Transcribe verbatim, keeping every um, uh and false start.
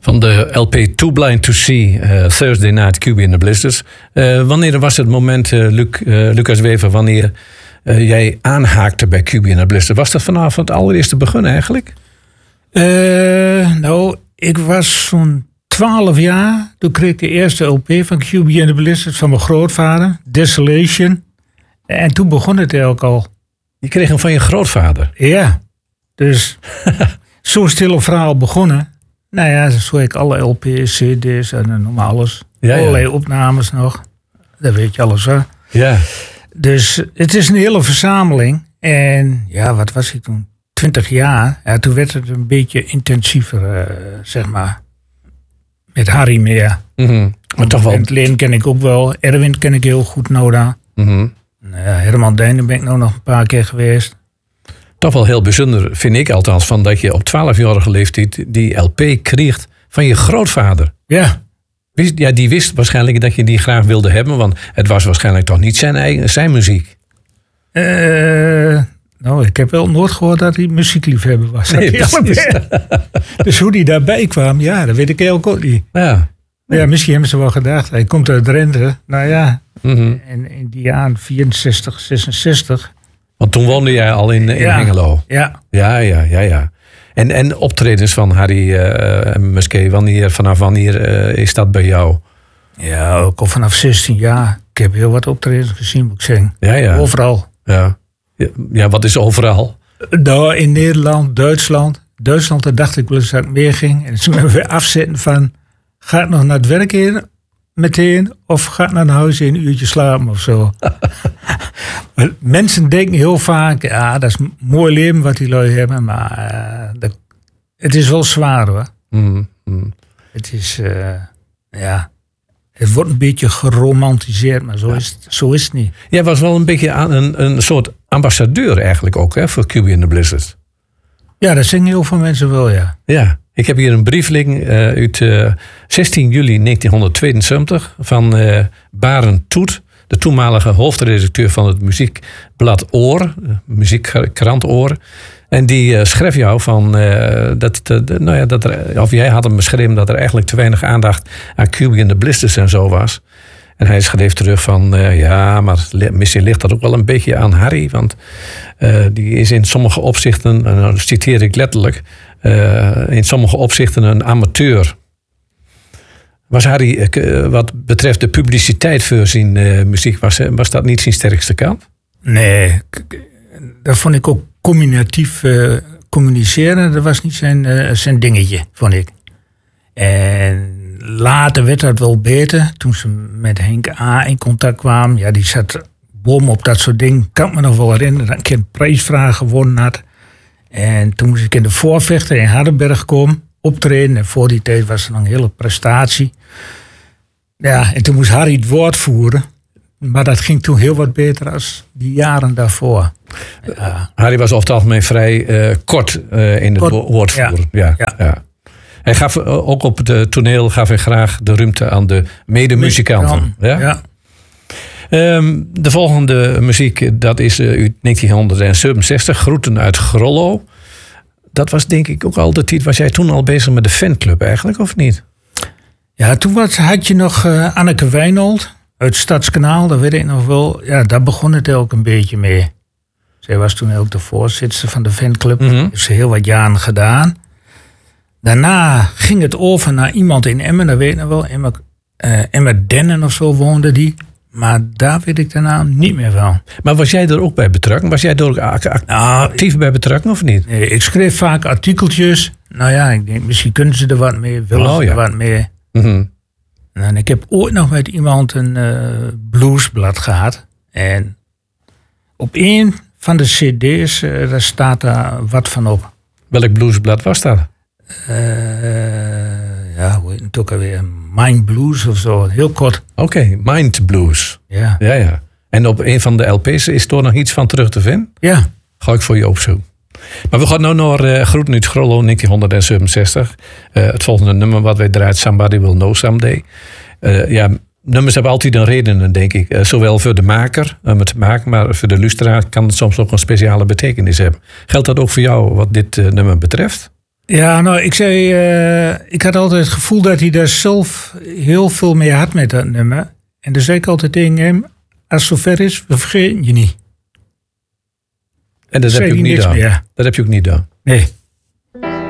Van de L P Too Blind to See, uh, Thursday Night, Cubie and the Blisters. Uh, wanneer was het moment, uh, Luc, uh, Lucas Wever, wanneer uh, jij aanhaakte bij Cubie and the Blisters? Was dat vanaf het allereerste begin eigenlijk? Uh, nou, ik was zo'n twaalf jaar. Toen kreeg ik de eerste L P van Cubie and the Blisters van mijn grootvader, Desolation. En toen begon het eigenlijk al. Je kreeg hem van je grootvader? Ja, dus zo stil verhaal begonnen. Nou ja, zo heb ik alle L P's, C D's en noem maar alles. Ja, ja. Allerlei opnames nog. Dat weet je alles, hè? Ja. Dus het is een hele verzameling. En ja, wat was ik toen? Twintig jaar. Ja, toen werd het een beetje intensiever, uh, zeg maar. Met Harry meer. Mm-hmm. Maar toch wel. Leen ken ik ook wel. Erwin ken ik heel goed, Noda. Mm-hmm. Nou ja, Herman Dijnen ben ik nou nog een paar keer geweest. Toch wel heel bijzonder, vind ik althans, van dat je op twaalfjarige leeftijd die L P kreeg van je grootvader. Ja. Wist, ja, die wist waarschijnlijk dat je die graag wilde hebben, want het was waarschijnlijk toch niet zijn eigen, zijn muziek. Uh, nou, ik heb wel nooit gehoord dat hij muziekliefhebber was. Nee, dus hoe die daarbij kwam, ja, dat weet ik heel goed niet. Ja. Ja, misschien hebben ze wel gedacht, hij komt uit Drenthe. Nou ja, mm-hmm. en in die jaren vierenzestig, zesenzestig... Want toen woonde jij al in, in ja, Hengelo. Ja. Ja, ja, ja, ja. En, en optredens van Harry uh, Muskee, wanneer, vanaf wanneer uh, is dat bij jou? Ja, ook al vanaf zestien jaar. Ik heb heel wat optredens gezien, moet ik zeggen. Ja, ja. Overal. Ja. Ja, wat is overal? Nou, in Nederland, Duitsland. Duitsland, daar dacht ik wel eens dat ik meer ging. En ze me weer afzetten van, ga ik nog naar het werk in meteen? Of ga ik naar huis in een uurtje slapen of zo? Mensen denken heel vaak, ja, dat is een mooi leven wat die lui hebben. Maar uh, dat, het is wel zwaar, hoor. Mm, mm. Het is, uh, ja... Het wordt een beetje geromantiseerd, maar zo, ja. is, het, zo is het niet. Jij was wel een beetje een, een soort ambassadeur eigenlijk ook, hè, voor Cubie and the Blisters. Ja, dat zeggen heel veel mensen wel, ja. Ja, ik heb hier een brief liggen uh, uit uh, zestien juli negentienhonderdtweeënzeventig van uh, Barend Toet, de toenmalige hoofdredacteur van het muziekblad Oor, uh, muziekkrant Oor. En die uh, schreef jou van, uh, dat, uh, de, nou ja, dat er, of jij had hem beschreven dat er eigenlijk te weinig aandacht aan Cubie and the Blisters en zo was. En hij schreef terug van, uh, ja, maar misschien ligt dat ook wel een beetje aan Harry. Want uh, die is in sommige opzichten, en dan citeer ik letterlijk, uh, in sommige opzichten een amateur. Was Harry, uh, wat betreft de publiciteit voor zijn uh, muziek, was, was dat niet zijn sterkste kant? Nee, dat vond ik ook combinatief uh, communiceren. Dat was niet zijn, uh, zijn dingetje, vond ik. En later werd dat wel beter. Toen ze met Henk A. in contact kwamen. Ja, die zat bom op dat soort dingen. Kan ik me nog wel herinneren dat ik een prijsvraag gewonnen had. En toen moest ik in de voorvechter in Hardenberg komen. Optreden. En voor die tijd was er nog een hele prestatie. Ja, en toen moest Harry het woord voeren. Maar dat ging toen heel wat beter als die jaren daarvoor. Ja. Harry was over het algemeen vrij uh, kort uh, in het kort, woord voeren. Ja. Ja, ja. Ja. Hij gaf ook op het toneel gaf hij graag de ruimte aan de medemuzikanten. Ja? Ja. Um, de volgende muziek, dat is uh, uit negentienhonderdzevenenzestig, Groeten uit Grollo. Dat was denk ik ook al de tijd, was jij toen al bezig met de fanclub eigenlijk, of niet? Ja, toen was, had je nog uh, Anneke Wijnold uit Stadskanaal, dat weet ik nog wel. Ja, daar begon het ook een beetje mee. Zij was toen ook de voorzitter van de fanclub. Mm-hmm. Heeft ze heel wat jaren gedaan. Daarna ging het over naar iemand in Emmen, dat weet ik nog wel. Emmer, uh, Emmer Dennen of zo woonde die. Maar daar weet ik de naam niet meer van. Maar was jij er ook bij betrokken? Was jij er ook act- actief nou, bij betrokken of niet? Nee, ik schreef vaak artikeltjes. Nou ja, ik denk misschien kunnen ze er wat mee, willen oh, ze ja. er wat mee. Mm-hmm. En ik heb ooit nog met iemand een uh, bluesblad gehad. En op één van de cd's, uh, daar staat daar wat van op. Welk bluesblad was dat? Uh, ja, hoe heet het ook alweer? Mind Blues of zo, heel kort. Oké, okay, Mind Blues. Ja. Ja, ja. En op een van de L P's is er nog iets van terug te vinden? Ja. Ga ik voor je opzoeken. Maar we gaan nu naar uh, Groeten uit Grollo negentienhonderdzevenenzestig. Uh, het volgende nummer wat wij draait, Somebody Will Know Someday. Uh, ja, nummers hebben altijd een reden, denk ik. Uh, zowel voor de maker, om het te maken, maar voor de luisteraar kan het soms ook een speciale betekenis hebben. Geldt dat ook voor jou wat dit uh, nummer betreft? Ja, nou, ik zei, uh, ik had altijd het gevoel dat hij daar zelf heel veel mee had met dat nummer. En dan zei ik altijd tegen hem, als het zover is, we vergeten je niet. En dat heb je ook niet gedaan. Dat heb je ook niet gedaan. Nee.